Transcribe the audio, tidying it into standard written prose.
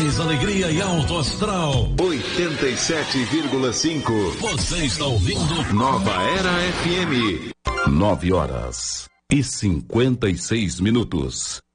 mais alegria e alto astral. 87,5. Você está ouvindo Nova Era FM. 9 horas e 56 minutos.